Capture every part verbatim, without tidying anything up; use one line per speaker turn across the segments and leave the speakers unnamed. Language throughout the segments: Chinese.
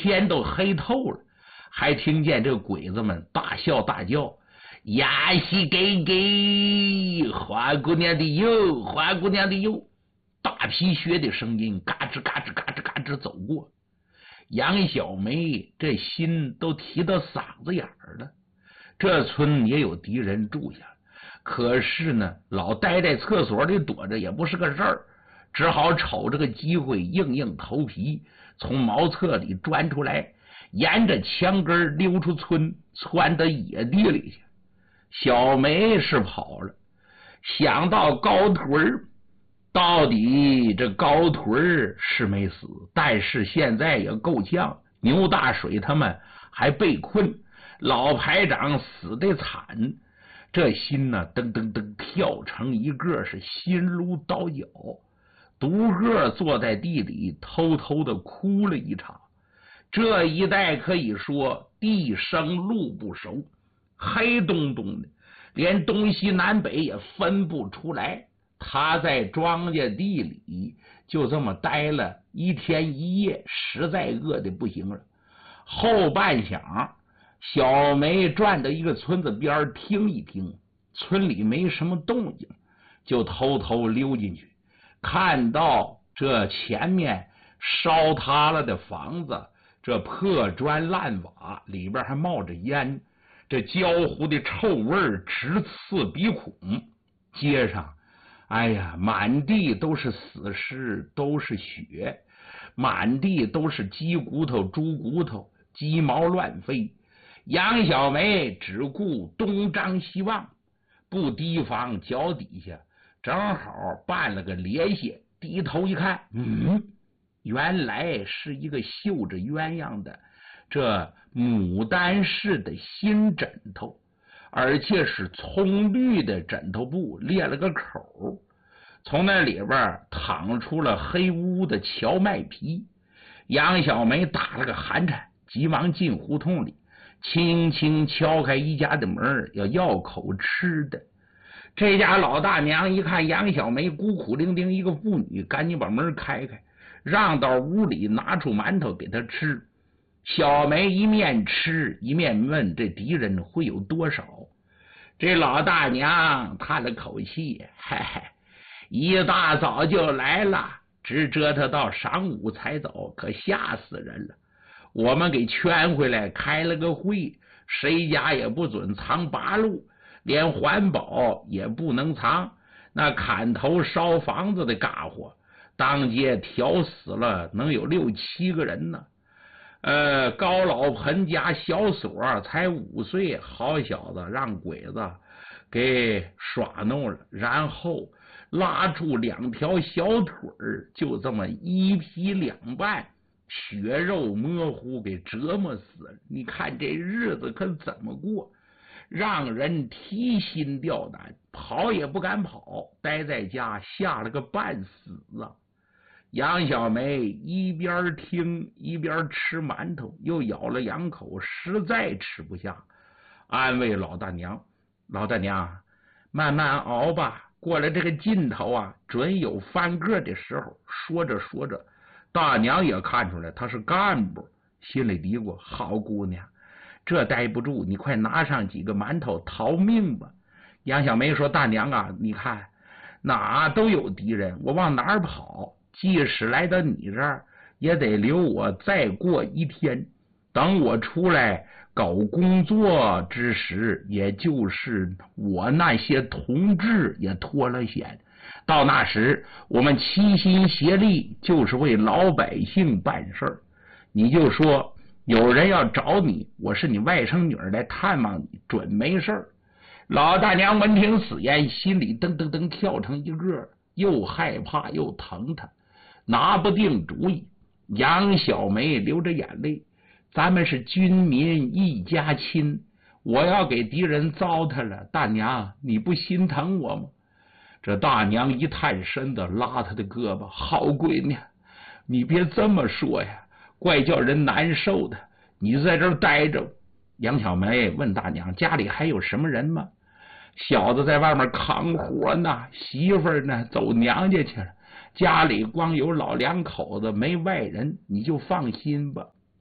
天都黑透了，还听见这鬼子们大笑大叫：“呀西给给，花姑娘的油，花姑娘的油！”大皮靴的声音嘎吱嘎吱嘎吱嘎吱走过，杨小梅这心都提到嗓子眼儿了。这村也有敌人住下，可是呢，老待在厕所里躲着也不是个事儿，只好瞅这个机会，硬硬头皮从茅厕里钻出来，沿着墙根溜出村，窜到野地里去。小梅是跑了，想到高腿儿，到底这高腿儿是没死，但是现在也够呛，牛大水他们还被困，老排长死得惨，这心呢噔噔噔跳成一个，是心如刀绞，独个坐在地里偷偷的哭了一场。这一带可以说地生路不熟，黑咚咚的，连东西南北也分不出来。他在庄稼地里就这么待了一天一夜，实在饿得不行了。后半晌，小梅转到一个村子边听一听，村里没什么动静，就偷偷溜进去，看到这前面烧塌了的房子，这破砖烂瓦里边还冒着烟，这焦糊的臭味直刺鼻孔。街上哎呀，满地都是死尸，都是血，满地都是鸡骨头、猪骨头，鸡毛乱飞。杨小梅只顾东张西望，不提防脚底下正好绊了个趔趄，低头一看，嗯，原来是一个绣着鸳鸯的这牡丹式的新枕头，而且是葱绿的枕头布，裂了个口，从那里边淌出了黑乌的荞麦皮。杨小梅打了个寒颤，急忙进胡同里，轻轻敲开一家的门，要要口吃的。这家老大娘一看杨小梅孤苦伶仃一个妇女，赶紧把门开开，让到屋里拿出馒头给她吃。小梅一面吃一面问这敌人会有多少。这老大娘叹了口气，嘿嘿，一大早就来了，只折腾到晌午才走，可吓死人了。我们给圈回来开了个会，谁家也不准藏八路，连环保也不能藏。那砍头烧房子的家伙，当街挑死了能有六七个人呢。呃，高老盆家小锁才五岁，好小子让鬼子给耍弄了，然后拉出两条小腿儿，就这么一劈两半，血肉模糊，给折磨死了。你看这日子可怎么过，让人提心吊胆，跑也不敢跑，待在家吓了个半死啊。杨小梅一边听一边吃馒头，又咬了两口，实在吃不下，安慰老大娘：“老大娘，慢慢熬吧，过了这个劲头啊，准有翻个的时候。”说着说着，大娘也看出来他是干部，心里嘀咕：“好姑娘，这待不住，你快拿上几个馒头逃命吧。”杨小梅说：“大娘啊，你看哪都有敌人，我往哪儿跑？即使来到你这儿，也得留我再过一天。等我出来搞工作之时，也就是我那些同志也脱了险。到那时，我们齐心协力，就是为老百姓办事儿。你就说有人要找你，我是你外甥女儿来探望你，准没事儿。”老大娘闻听此言，心里噔噔噔跳成一个，又害怕又疼他，拿不定主意。杨小梅流着眼泪：“咱们是军民一家亲，我要给敌人糟蹋了，大娘你不心疼我吗？”这大娘一探身子，拉她的胳膊：“好闺女，你别这么说呀，怪叫人难受的。你在这儿待着。”杨小梅问大娘：“家里还有什么人吗？”“小子在外面扛活呢，媳妇儿呢走娘家去了，家里光有老两口子，没外人，你就放心吧。”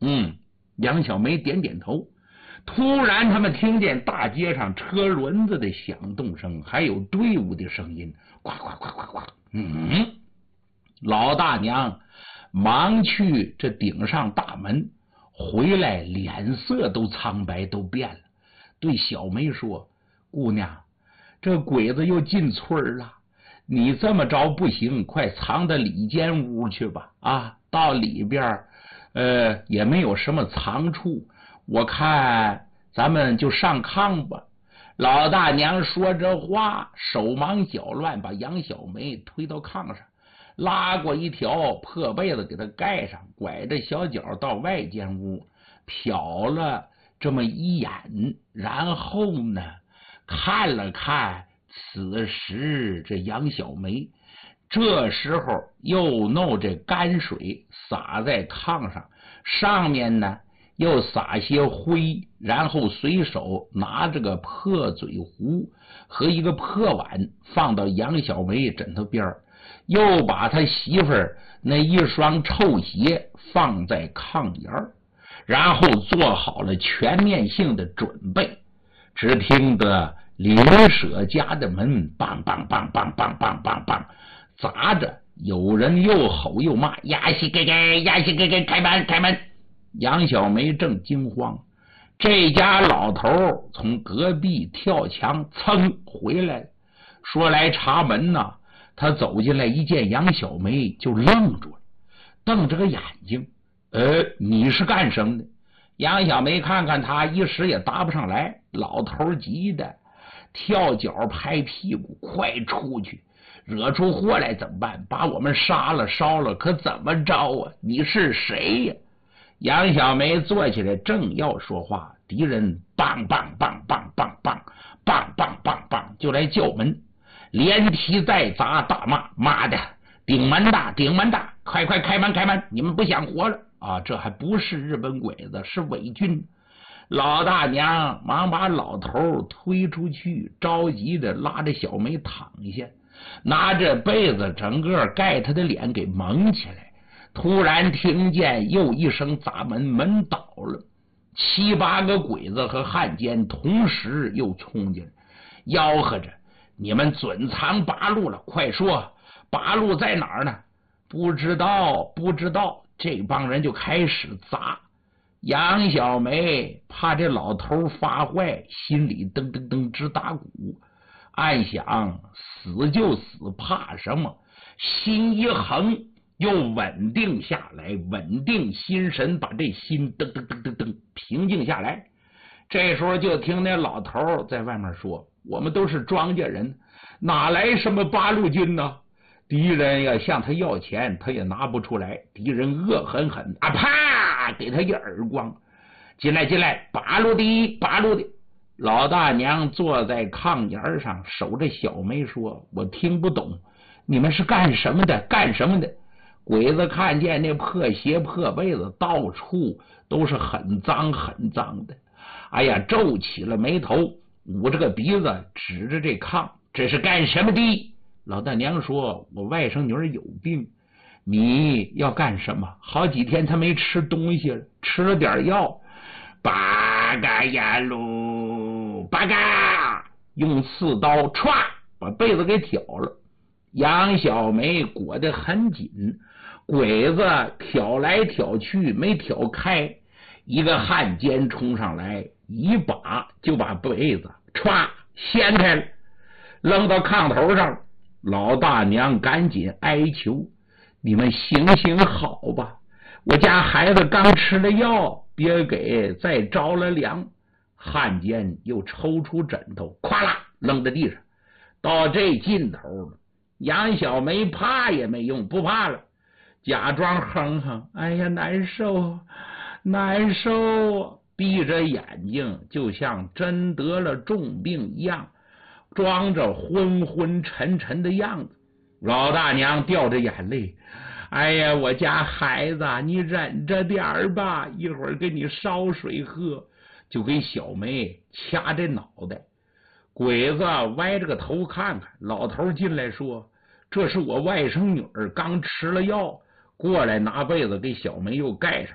嗯，杨小梅点点头。突然他们听见大街上车轮子的响动声，还有队伍的声音，呱呱呱呱呱。嗯，老大娘忙去这顶上大门，回来脸色都苍白，都变了，对小梅说：姑娘，这鬼子又进村了，你这么着不行，快藏到里间屋去吧。啊，到里边呃也没有什么藏处，我看咱们就上炕吧。老大娘说这话，手忙脚乱，把杨小梅推到炕上，拉过一条破被子给她盖上，拐着小脚到外间屋瞟了这么一眼，然后呢看了看此时这杨小梅，这时候又弄这泔水洒在炕上，上面呢又撒些灰，然后随手拿着个破嘴壶和一个破碗放到杨小梅枕头边，又把他媳妇儿那一双臭鞋放在炕沿，然后做好了全面性的准备。只听得邻舍家的门梆梆梆梆梆梆梆梆砸着，有人又吼又骂：呀西给给，呀西给给，开门开门！杨小梅正惊慌，这家老头从隔壁跳墙噌回来，说来查门呢。他走进来一见杨小梅就愣住了，瞪着个眼睛：呃，你是干什么的？杨小梅看看他，一时也答不上来。老头急的跳脚拍屁股：快出去，惹出祸来怎么办？把我们杀了烧了可怎么着啊？你是谁呀？杨小梅坐起来正要说话，敌人梆梆梆梆梆梆梆梆梆梆就来叫门，连踢带砸，大骂：妈的，顶门的顶门的，快快开门开门，你们不想活了啊！这还不是日本鬼子，是伪军。老大娘忙把老头推出去，着急的拉着小梅躺下，拿着被子整个盖他的脸给蒙起来。突然听见又一声砸门，门倒了，七八个鬼子和汉奸同时又冲进来，吆喝着：你们准藏八路了，快说八路在哪儿呢？不知道不知道。这帮人就开始砸。杨小梅怕这老头发坏，心里噔噔噔直打鼓，暗想死就死，怕什么？心一横，又稳定下来，稳定心神，把这心噔噔噔噔噔平静下来。这时候就听那老头在外面说：我们都是庄稼人，哪来什么八路军呢？敌人要向他要钱，他也拿不出来。敌人恶狠狠啊，啪给他一耳光。进来进来，八路的八路的。老大娘坐在炕沿上守着小梅说：我听不懂，你们是干什么的干什么的？鬼子看见那破鞋破被子到处都是很脏很脏的，哎呀，皱起了眉头，捂着个鼻子指着这炕：这是干什么的？老大娘说：我外甥女儿有病。你要干什么？好几天她没吃东西了，吃了点药。八嘎呀喽，八嘎，用刺刀歘把被子给挑了。杨小梅裹得很紧，鬼子挑来挑去没挑开，一个汉奸冲上来，一把就把被子歘掀开了，扔到炕头上。老大娘赶紧哀求：你们行行好吧，我家孩子刚吃了药，别给再着了凉。汉奸又抽出枕头，咵啦扔在地上。到这尽头了，杨小梅怕也没用，不怕了，假装哼哼：哎呀，难受难受，闭着眼睛就像真得了重病一样，装着昏昏沉沉的样子。老大娘掉着眼泪：哎呀，我家孩子，你忍着点儿吧，一会儿给你烧水喝。就给小梅掐着脑袋。鬼子歪着个头看看，老头进来说：这是我外甥女儿刚吃了药，过来拿被子给小梅又盖上。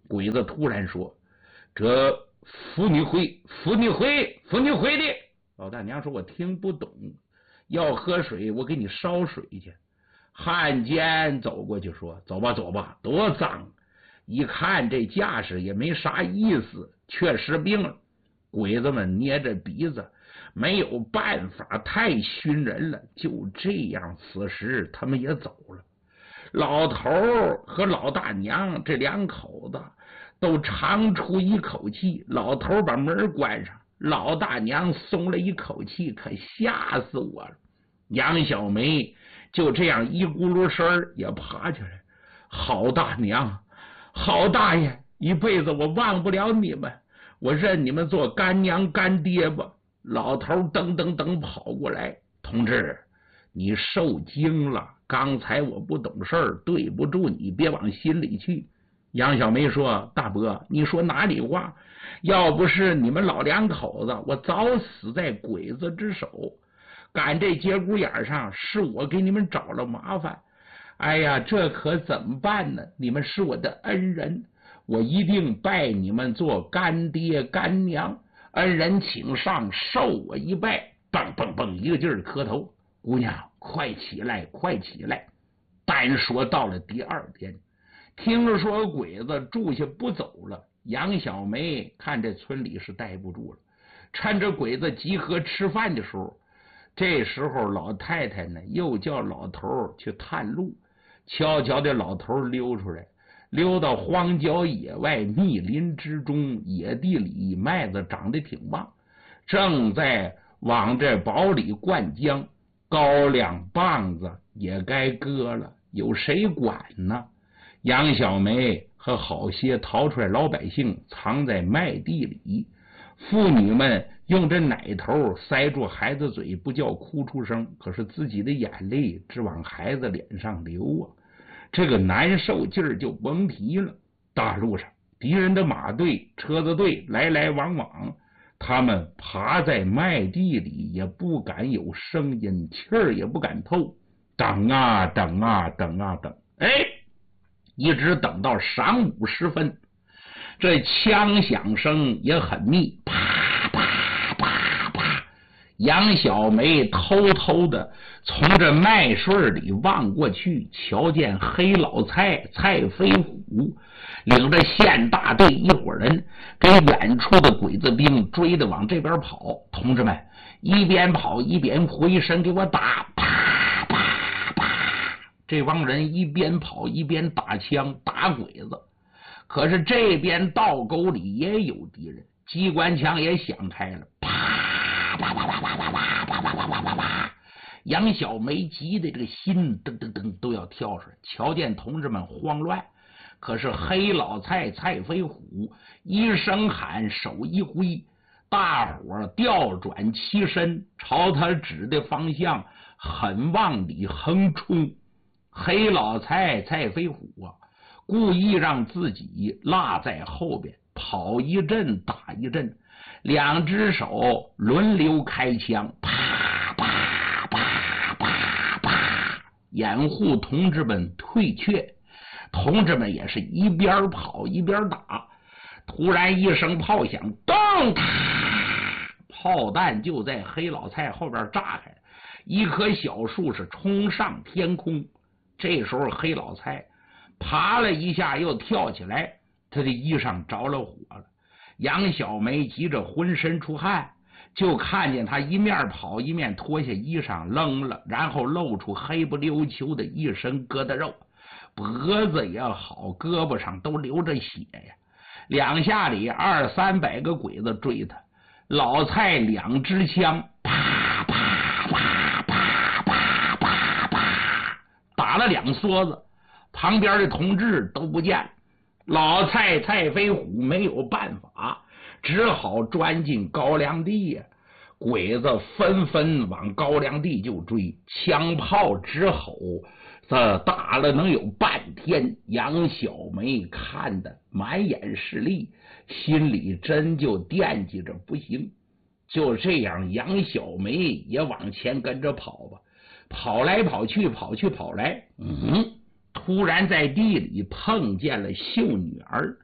鬼子突然说：“这扶你回，扶你回，扶你回的。”老大娘说：“我听不懂，要喝水，我给你烧水去。”汉奸走过去说：“走吧，走吧，多脏！”一看这架势也没啥意思，确实病了。鬼子们捏着鼻子，没有办法，太熏人了。就这样，此时他们也走了。老头和老大娘这两口子都长出一口气。老头把门关上，老大娘松了一口气，可吓死我了。杨小梅就这样一咕噜声也爬起来。好大娘，好大爷，一辈子我忘不了你们，我认你们做干娘干爹吧。老头噔噔噔跑过来：“同志，你受惊了，刚才我不懂事儿，对不住你，别往心里去。”杨小梅说：“大伯，你说哪里话？要不是你们老两口子，我早死在鬼子之手。赶这节骨眼上，是我给你们找了麻烦。哎呀，这可怎么办呢？你们是我的恩人，我一定拜你们做干爹干娘。恩人请上，受我一拜。”蹦蹦蹦一个劲儿磕头。姑娘，快起来，快起来！单说到了第二天，听说鬼子住下不走了，杨小梅看这村里是待不住了，趁着鬼子集合吃饭的时候，这时候老太太呢又叫老头去探路。悄悄的老头溜出来，溜到荒郊野外密林之中，野地里麦子长得挺旺，正在往这堡里灌浆，高粱棒子也该割了，有谁管呢？杨小梅和好些逃出来老百姓藏在麦地里，妇女们用这奶头塞住孩子嘴，不叫哭出声，可是自己的眼泪只往孩子脸上流啊，这个难受劲儿就甭提了。大路上敌人的马队车子队来来往往，他们爬在麦地里也不敢有声音，气儿也不敢透，等啊等啊等啊等，哎，一直等到晌午时分，这枪响声也很密，啪啪啪啪。杨小梅偷偷的从这麦穗里望过去，瞧见黑老蔡蔡飞虎领着县大队一伙人跟远处的鬼子兵追着往这边跑。同志们一边跑一边回身给我打，啪啪啪！这帮人一边跑一边打枪打鬼子。可是这边道沟里也有敌人，机关枪也响开了，啪啪啪啪啪啪啪啪啪啪啪啪！杨小梅急的这个心噔噔噔都要跳出来，瞧见同志们慌乱。可是黑老蔡蔡飞虎一声喊，手一挥，大伙调转齐身，朝他指的方向很往里横冲。黑老蔡蔡飞虎啊，故意让自己落在后边，跑一阵打一阵，两只手轮流开枪，啪啪啪啪啪，掩护同志们退却。同志们也是一边跑一边打。突然一声炮响，咚！炮弹就在黑老蔡后边炸开，一棵小树是冲上天空。这时候黑老蔡爬了一下又跳起来，他的衣裳着了火了。杨小梅急着浑身出汗，就看见他一面跑一面脱下衣裳扔了，然后露出黑不溜秋的一身疙瘩肉，脖子也好，胳膊上都流着血呀。两下里二三百个鬼子追他，老蔡两支枪，啪啪啪啪啪啪啪，打了两梭子，旁边的同志都不见。老蔡蔡飞虎没有办法，只好钻进高粱地呀。鬼子纷纷往高粱地就追，枪炮直吼，这打了能有半天。杨小梅看得满眼是泪，心里真就惦记着不行。就这样，杨小梅也往前跟着跑吧，跑来跑去，跑去跑来，嗯，突然在地里碰见了秀女儿。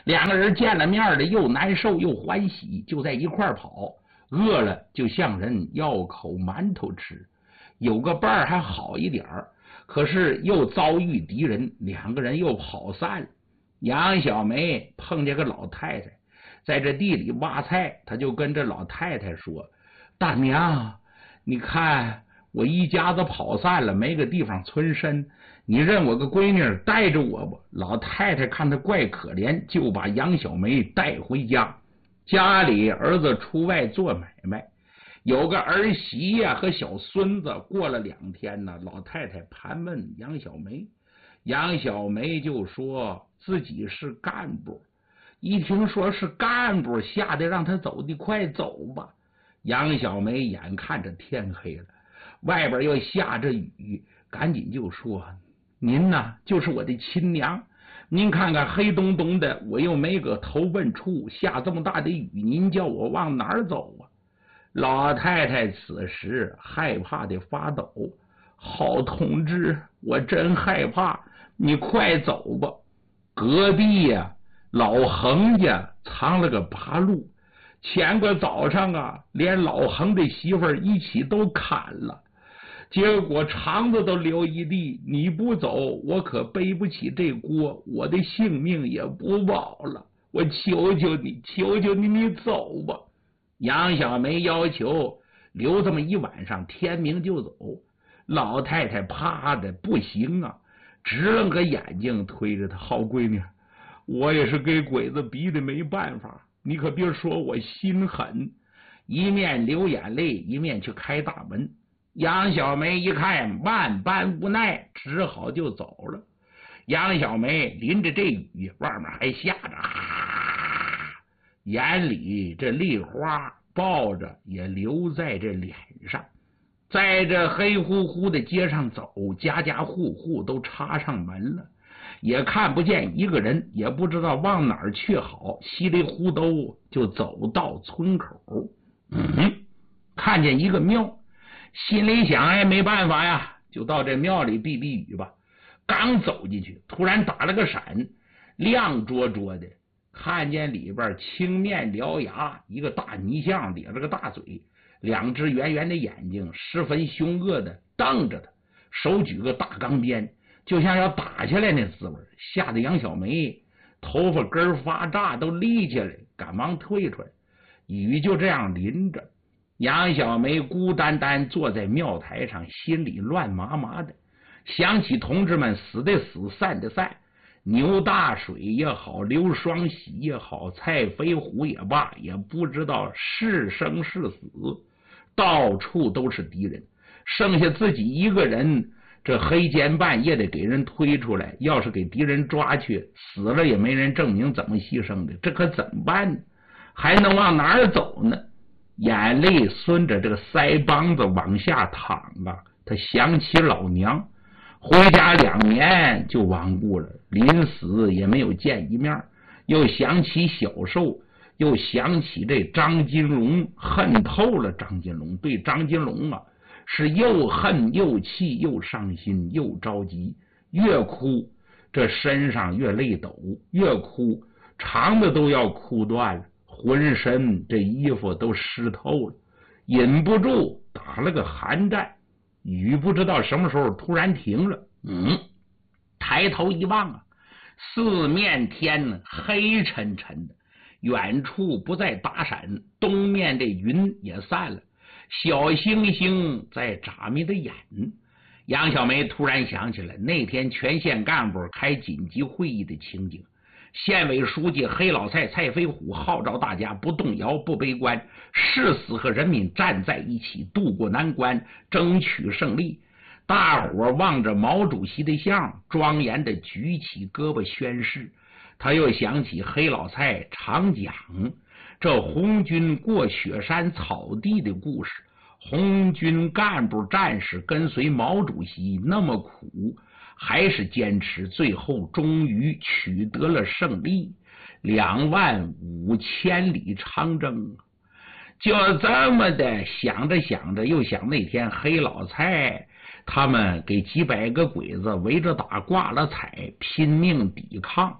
两个人见了面的又难受又欢喜，就在一块跑，饿了就向人要口馒头吃。有个伴儿还好一点儿，可是又遭遇敌人，两个人又跑散了。杨小梅碰见个老太太在这地里挖菜，他就跟这老太太说：大娘，你看我一家子跑散了，没个地方存身，你认我个闺女带着我吧。老太太看她怪可怜，就把杨小梅带回家。家里儿子出外做买卖，有个儿媳呀、啊、和小孙子。过了两天呢，老太太盘问杨小梅，杨小梅就说自己是干部。一听说是干部，吓得让他走得快，走吧。杨小梅眼看着天黑了，外边又下着雨，赶紧就说：您呢就是我的亲娘，您看看黑咚咚的，我又没个投奔处，下这么大的雨，您叫我往哪儿走啊？老太太此时害怕的发抖：好同志，我真害怕，你快走吧。隔壁呀、啊老恒家藏了个八路，前个早上啊，连老恒的媳妇儿一起都砍了，结果肠子都流一地。你不走，我可背不起这锅，我的性命也不保了。我求求你，求求你，你走吧。杨小梅要求留这么一晚上，天明就走。老太太怕的不行啊，直愣个眼睛推着她：好闺女，我也是给鬼子逼的没办法，你可别说我心狠。一面流眼泪，一面去开大门。杨小梅一看万般无奈，只好就走了。杨小梅淋着这雨，外面还下着啊，眼里这泪花抱着也流在这脸上。在这黑乎乎的街上走，家家户户都插上门了，也看不见一个人，也不知道往哪儿去好，稀里糊涂就走到村口。嗯，看见一个庙，心里想，哎，没办法呀，就到这庙里避避雨吧。刚走进去，突然打了个闪，亮灼灼的，看见里边青面獠牙，一个大泥像，咧着个大嘴，两只圆圆的眼睛，十分凶恶的瞪着他，手举个大钢鞭，就像要打下来那滋味，吓得杨小梅头发根发炸，都立起来，赶忙退出来。雨就这样淋着，杨小梅孤单单坐在庙台上，心里乱麻麻的，想起同志们死的死，散的散，牛大水也好，刘双喜也好，蔡飞虎也罢，也不知道是生是死，到处都是敌人，剩下自己一个人，这黑间半夜的给人推出来，要是给敌人抓去，死了也没人证明怎么牺牲的，这可怎么办呢？还能往哪儿走呢？眼泪顺着这个腮帮子往下淌啊，他想起老娘，回家两年就亡故了，临死也没有见一面。又想起小寿，又想起这张金龙，恨透了张金龙，对张金龙啊是又恨又气又伤心又着急，越哭这身上越泪抖，越哭长的都要哭断了，浑身这衣服都湿透了，忍不住打了个寒战。雨不知道什么时候突然停了，嗯，抬头一望啊，四面天黑沉沉的，远处不再打闪，东面这云也散了，小星星在眨迷的眼。杨小梅突然想起来那天全县干部开紧急会议的情景，县委书记黑老蔡蔡飞虎号召大家不动摇不悲观，誓死和人民站在一起，渡过难关，争取胜利。大伙望着毛主席的像，庄严的举起胳膊宣誓。他又想起黑老蔡常讲这红军过雪山草地的故事，红军干部战士跟随毛主席那么苦，还是坚持，最后终于取得了胜利，两万五千里长征。就这么的想着想着，又想那天黑老蔡他们给几百个鬼子围着打，挂了彩，拼命抵抗，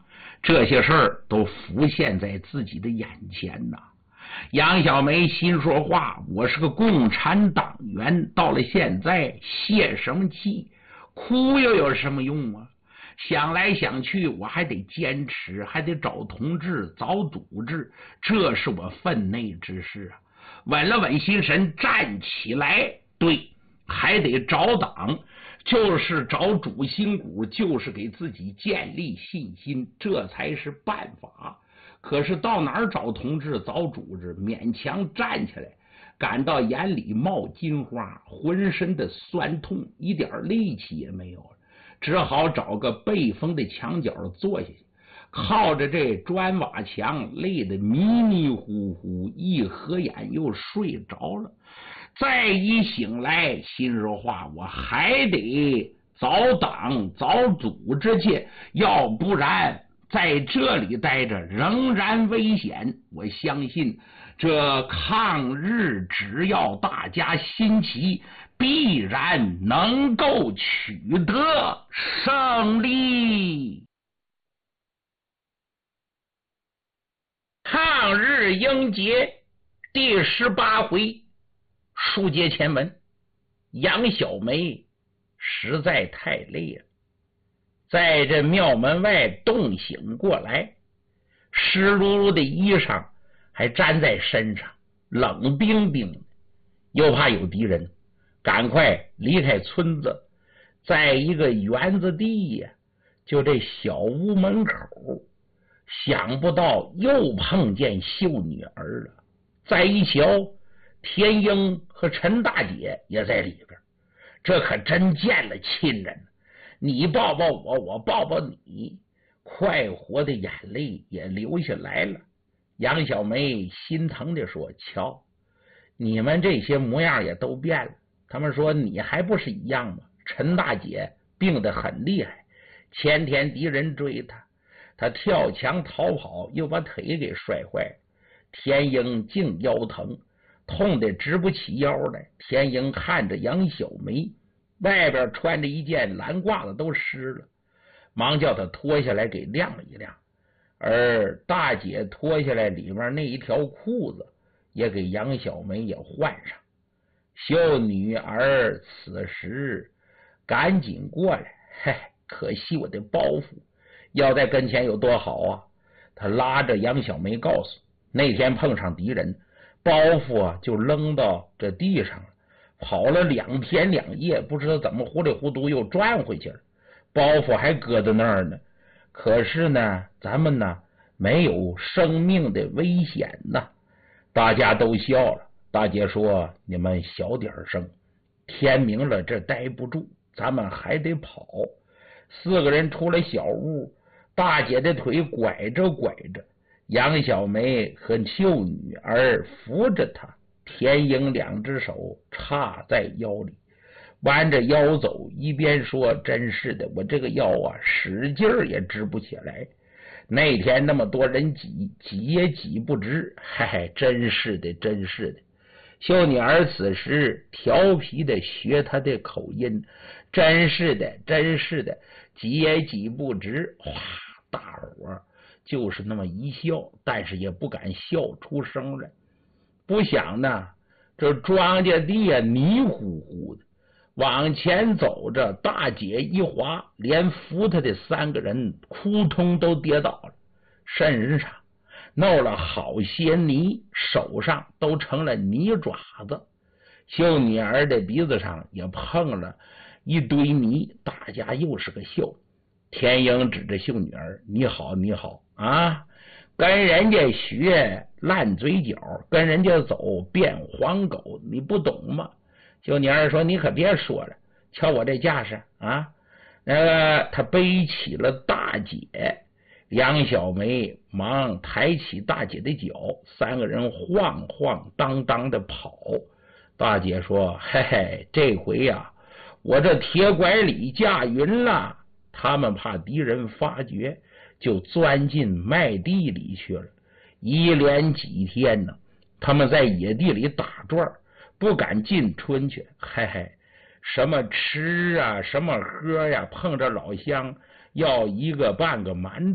这些事儿都浮现在自己的眼前呐。杨小梅心说话，我是个共产党员，到了现在泄什么气，哭又有什么用啊？想来想去，我还得坚持，还得找同志，找组织，这是我分内之事啊。稳了稳心神，站起来，对，还得找党，就是找主心骨，就是给自己建立信心，这才是办法。可是到哪儿找同志，找组织，勉强站起来，感到眼里冒金花，浑身的酸痛，一点力气也没有了，只好找个背风的墙角坐下去，靠着这砖瓦墙，累得迷迷糊糊，一合眼又睡着了。再一醒来，心说话，我还得找党找组织去，要不然在这里待着仍然危险。我相信这抗日只要大家心齐，必然能够取得胜利。抗日英杰第十八回，书接前文，杨小梅实在太累了，在这庙门外冻醒过来，湿漉漉的衣裳还粘在身上，冷冰冰的，又怕有敌人，赶快离开村子，在一个园子地呀，就这小屋门口，想不到又碰见秀女儿了。再一瞧，田英和陈大姐也在里边，这可真见了亲人，你抱抱我，我抱抱你，快活的眼泪也流下来了。杨小梅心疼地说，瞧，你们这些模样也都变了。他们说，你还不是一样吗？陈大姐病得很厉害，前天敌人追她，她跳墙逃跑，又把腿给摔坏了。田英竟腰疼，痛得直不起腰来。田英看着杨小梅外边穿着一件蓝褂子都湿了，忙叫她脱下来给晾了一晾，而大姐脱下来里面那一条裤子也给杨小梅也换上。秀女儿此时赶紧过来，嘿，可惜我的包袱要在跟前有多好啊。她拉着杨小梅告诉，那天碰上敌人，包袱啊就扔到这地上了，跑了两天两夜，不知道怎么糊里糊涂又转回去了，包袱还搁在那儿呢。可是呢，咱们呢没有生命的危险呐。大家都笑了。大姐说，你们小点声，天明了这待不住，咱们还得跑。四个人出了小屋，大姐的腿拐着拐着，杨小梅和秀女儿扶着她，田英两只手插在腰里，弯着腰走，一边说，真是的，我这个腰啊使劲儿也直不起来，那天那么多人挤，挤也挤不直，嗨，真是的真是的。秀女儿此时调皮的学她的口音，真是的真是的，挤也挤不直。哗，大伙就是那么一笑，但是也不敢笑出声来。不想呢，这庄稼地啊泥糊糊的，往前走着，大姐一滑，连扶她的三个人扑通都跌倒了，身上弄了好些泥，手上都成了泥爪子，秀女儿的鼻子上也碰了一堆泥，大家又是个笑。田英指着秀女儿，你好你好啊，跟人家学烂嘴角，跟人家走变黄狗，你不懂吗？秀女儿说，你可别说了，瞧我这架势啊。那个他背起了大姐，杨小梅忙抬起大姐的脚，三个人晃晃荡荡的跑。大姐说，嘿嘿，这回呀、啊，我这铁拐李驾云了。他们怕敌人发觉，就钻进麦地里去了。一连几天呢，他们在野地里打转，不敢进村去。嘿嘿，什么吃啊，什么喝呀、啊，碰着老乡要一个半个馒头，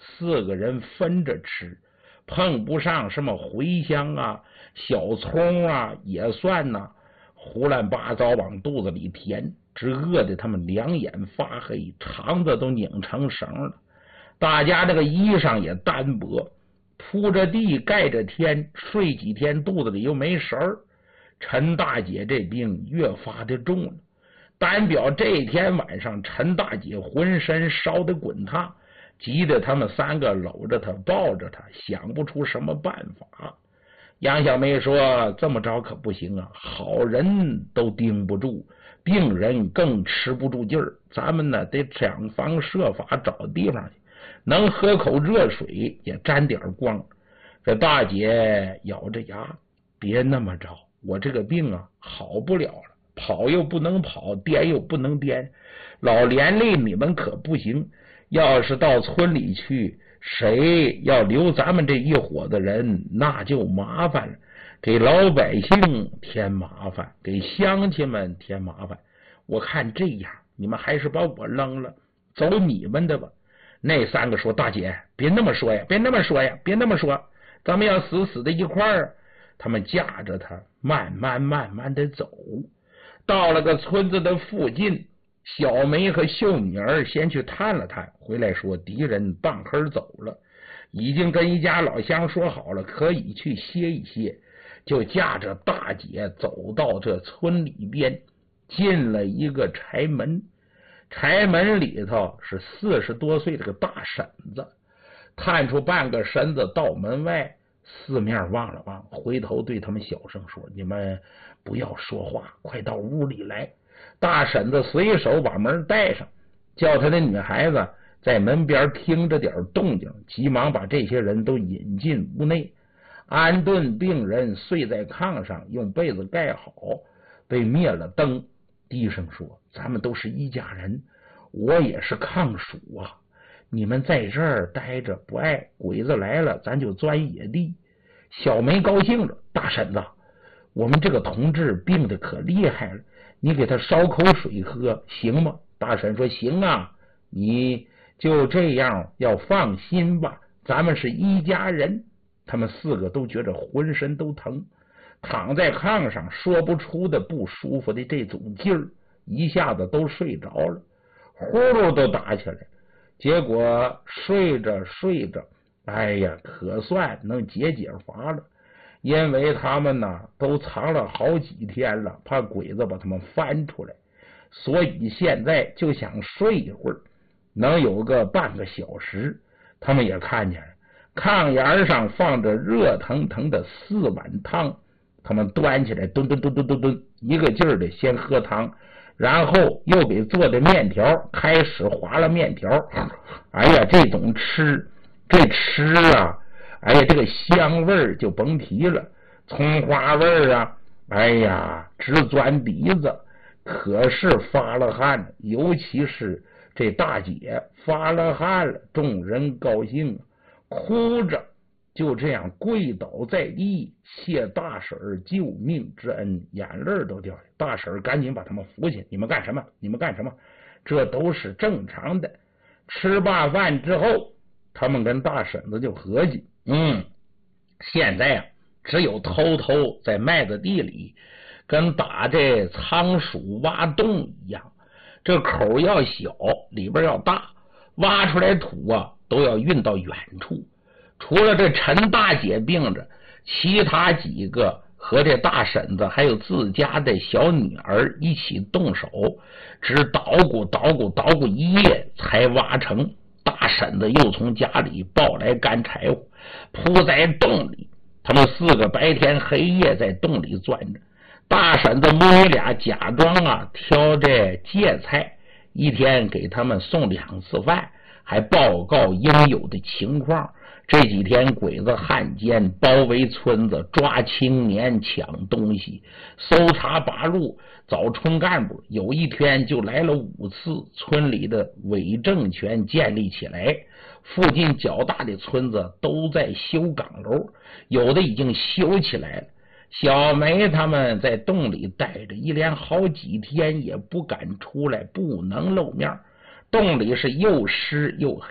四个人分着吃，碰不上什么茴香啊、小葱啊、野蒜呐、啊，胡乱八糟往肚子里填，只饿得他们两眼发黑，肠子都拧成绳了。大家这个衣裳也单薄，铺着地盖着天，睡几天肚子里又没食儿。陈大姐这病越发的重了，单表这天晚上陈大姐浑身烧得滚烫，急得他们三个搂着她抱着她，想不出什么办法。杨小梅说，这么着可不行啊，好人都盯不住，病人更吃不住劲儿，咱们呢得想方设法找地方去，能喝口热水也沾点光。这大姐咬着牙，别那么着，我这个病啊好不了了，跑又不能跑，颠又不能颠，老连累你们可不行，要是到村里去，谁要留咱们这一伙的人，那就麻烦了，给老百姓添麻烦，给乡亲们添麻烦。我看这样，你们还是把我扔了，走你们的吧。那三个说，大姐别那么说呀，别那么说呀，别那么说，咱们要死死的一块儿。他们架着他慢慢慢慢的走，到了个村子的附近，小梅和秀女儿先去探了探，回来说敌人半黑走了，已经跟一家老乡说好了，可以去歇一歇，就架着大姐走到这村里边，进了一个柴门。柴门里头是四十多岁这个大婶子，探出半个身子到门外，四面望了望，回头对他们小声说，你们不要说话，快到屋里来。大婶子随手把门带上，叫他的女孩子在门边听着点动静，急忙把这些人都引进屋内，安顿病人睡在炕上，用被子盖好，被灭了灯，低声说，咱们都是一家人，我也是炕属啊，你们在这儿待着不爱，鬼子来了咱就钻野地。小梅高兴了，大婶子，我们这个同志病得可厉害了，你给他烧口水喝行吗？大婶说，行啊，你就这样，要放心吧，咱们是一家人。他们四个都觉着浑身都疼，躺在炕上说不出的不舒服的这种劲儿，一下子都睡着了，呼噜都打起来。结果睡着睡着，哎呀，可算能解解乏了。因为他们呢都藏了好几天了，怕鬼子把他们翻出来，所以现在就想睡一会儿，能有个半个小时。他们也看见了，炕沿上放着热腾腾的四碗汤，他们端起来蹲蹲蹲蹲蹲蹲，一个劲儿的先喝汤，然后又给做的面条开始划了面条。哎呀，这种吃这吃啊，哎呀，这个香味儿就甭提了，葱花味儿啊，哎呀，直钻鼻子。可是发了汗，尤其是这大姐发了汗了，众人高兴，哭着就这样跪倒在地，谢大婶救命之恩，眼泪都掉下来。大婶赶紧把他们扶起，你们干什么？你们干什么？这都是正常的。吃罢饭之后，他们跟大婶子就合计，嗯，现在啊，只有偷偷在麦子地里跟打这仓鼠挖洞一样，这口要小，里边要大，挖出来土啊都要运到远处。除了这陈大姐病着，其他几个和这大婶子还有自家的小女儿一起动手，只捣鼓捣鼓捣鼓一夜才挖成。大婶子又从家里抱来干柴火，铺在洞里，他们四个白天黑夜在洞里钻着。大婶子母女俩假装啊挑这芥菜，一天给他们送两次饭，还报告应有的情况。这几天鬼子汉奸包围村子，抓青年抢东西，搜查八路，找村干部，有一天就来了五次。村里的伪政权建立起来，附近较大的村子都在修岗楼，有的已经修起来了。小梅他们在洞里待着一连好几天，也不敢出来，不能露面。洞里是又湿又黑，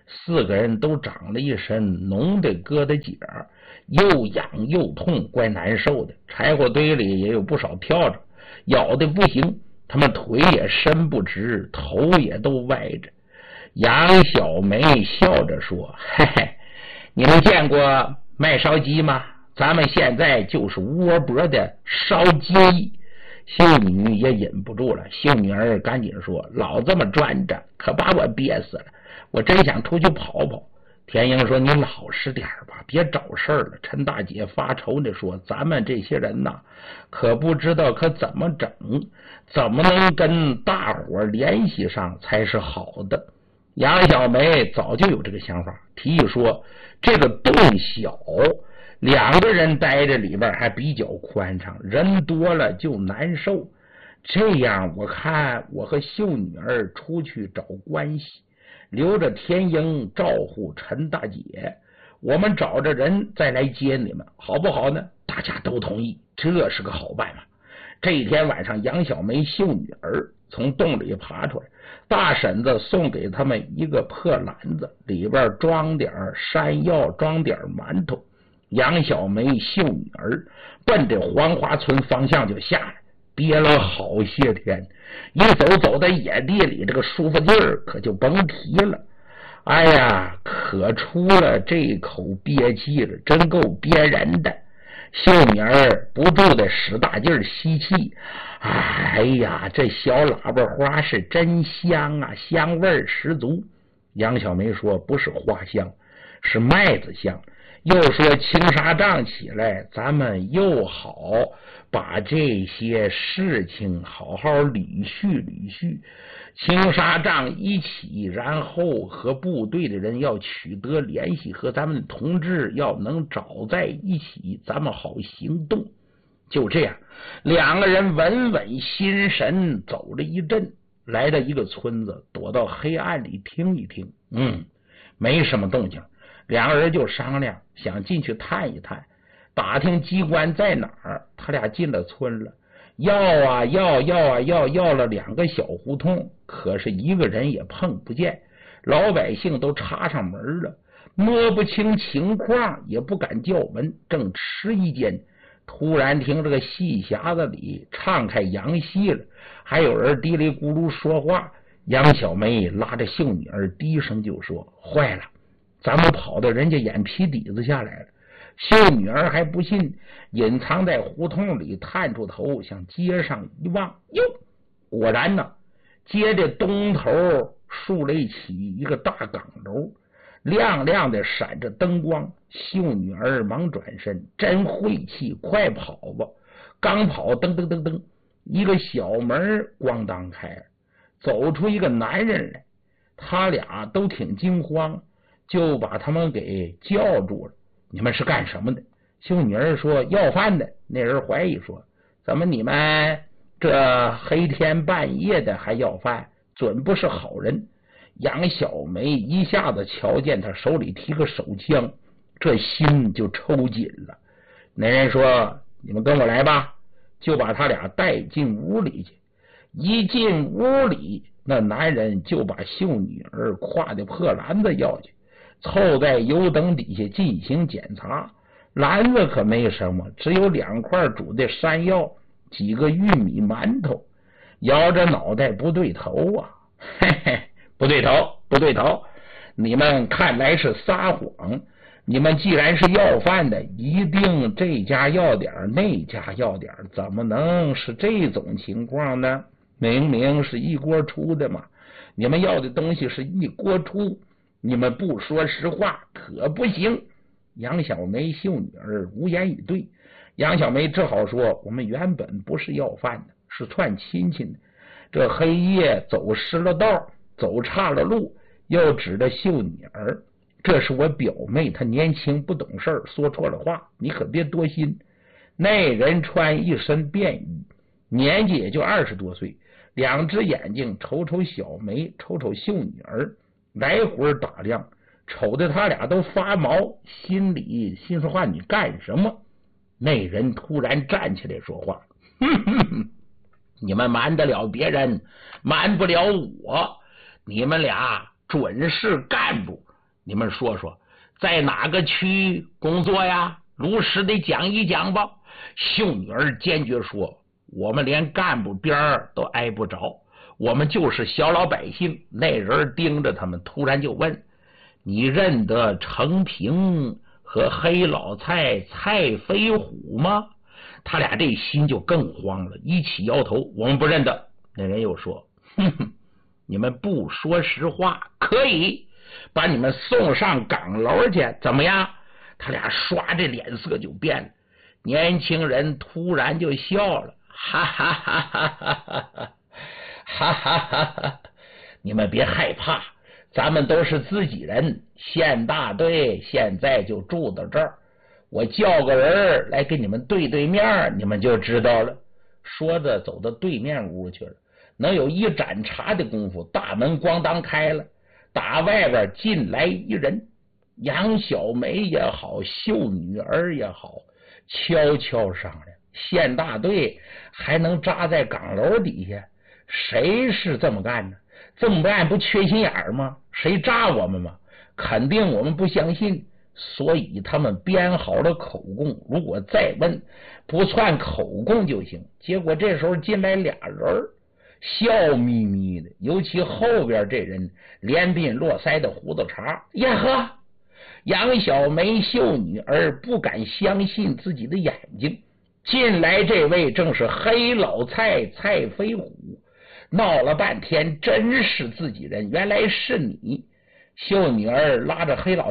四个人都长了一身浓的疙瘩结，又痒又痛，怪难受的。柴火堆里也有不少跳着，咬的不行，他们腿也伸不直，头也都歪着。杨小梅笑着说：“嘿嘿，你们见过卖烧鸡吗？咱们现在就是窝脖的烧鸡。”秀女也忍不住了，秀女儿赶紧说：“老这么转着，可把我憋死了，我真想出去跑跑。”田英说：“你老实点吧，别找事儿了。”陈大姐发愁地说：“咱们这些人呐，可不知道可怎么整，怎么能跟大伙联系上才是好的。”杨小梅早就有这个想法，提议说：“这个洞小，两个人待在里边还比较宽敞，人多了就难受。这样我看我和秀女儿出去找关系，留着田英照顾陈大姐，我们找着人再来接你们，好不好呢？”大家都同意，这是个好办法。这一天晚上，杨小梅秀女儿从洞里爬出来，大婶子送给他们一个破篮子，里边装点山药，装点馒头。杨小梅秀女儿奔着黄花村方向就下来，憋了好些天，一走走在野地里，这个舒服劲儿可就甭提了。哎呀，可出了这口憋气了，真够憋人的。秀女儿不住的使大劲儿吸气，哎呀，这小喇叭花是真香啊，香味十足。杨小梅说：“不是花香，是麦子香。”又说青纱帐起来，咱们又好把这些事情好好捋叙捋叙。青纱帐一起，然后和部队的人要取得联系，和咱们同志要能找在一起，咱们好行动。就这样，两个人稳稳心神走了一阵，来到一个村子，躲到黑暗里听一听。嗯，没什么动静，两个人就商量想进去探一探，打听机关在哪儿。他俩进了村了，要啊要要啊要要了两个小胡同，可是一个人也碰不见，老百姓都插上门了，摸不清情况，也不敢叫门。正迟疑间，突然听这个戏匣子里唱开洋戏了，还有人嘀里咕噜说话。杨小梅拉着秀女儿低声就说：“坏了，咱们跑到人家眼皮底子下来了。”秀女儿还不信，隐藏在胡同里探出头向街上一望，哟，果然呢，街的东头竖了起一个大岗楼，亮亮的闪着灯光。秀女儿忙转身：“真晦气，快跑吧！”刚跑，噔噔噔噔，一个小门咣当开了，走出一个男人来。他俩都挺惊慌，就把他们给叫住了。“你们是干什么的？”秀女儿说：“要饭的。”那人怀疑说：“怎么你们这黑天半夜的还要饭，准不是好人。”杨小梅一下子瞧见他手里提个手枪，这心就抽紧了。那人说：“你们跟我来吧。”就把他俩带进屋里去。一进屋里，那男人就把秀女儿挎的破篮子要去，凑在油灯底下进行检查。篮子可没什么，只有两块煮的山药，几个玉米馒头。摇着脑袋：“不对头啊，嘿嘿，不对头，不对头！你们看来是撒谎。你们既然是要饭的，一定这家要点，那家要点，怎么能是这种情况呢？明明是一锅出的嘛！你们要的东西是一锅出，你们不说实话可不行。”杨小梅秀女儿无言以对。杨小梅只好说：“我们原本不是要饭的，是串亲戚的。这黑夜走失了道，走岔了路。”又指着秀女儿：“这是我表妹，她年轻不懂事，说错了话，你可别多心。”那人穿一身便衣，年纪也就二十多岁，两只眼睛瞅瞅小梅，瞅瞅秀女儿，来回打量，瞅得他俩都发毛，心里心说话：“你干什么？”那人突然站起来说话：“哼哼哼，你们瞒得了别人，瞒不了我。你们俩准是干部， 你们说说，在哪个区工作呀？如实的讲一讲吧。秀女儿坚决说，我们连干部边儿都挨不着，我们就是小老百姓。那人盯着他们，突然就问，你认得程平和黑老蔡蔡飞虎吗？他俩这心就更慌了，一起摇头，我们不认得。那人又说，哼哼，你们不说实话，可以把你们送上岗楼去，怎么样？他俩刷这脸色就变了。年轻人突然就笑了，哈哈哈哈哈哈哈哈哈哈！你们别害怕，咱们都是自己人，县大队现在就住到这儿，我叫个人来跟你们对对面，你们就知道了。说着走到对面屋去了，能有一盏茶的功夫，大门咣当开了，打外边进来一人，杨小梅也好，秀女儿也好，悄悄商量，县大队还能扎在岗楼底下，谁是这么干呢？这么干不缺心眼吗？谁扎我们吗？肯定我们不相信，所以他们编好了口供，如果再问不算口供就行。结果这时候进来俩人，笑眯眯的，尤其后边这人连鬓络腮的胡子茬，呀呵！杨小梅秀女儿不敢相信自己的眼睛，进来这位正是黑老蔡蔡飞虎，闹了半天真是自己人，原来是你。秀女儿拉着黑老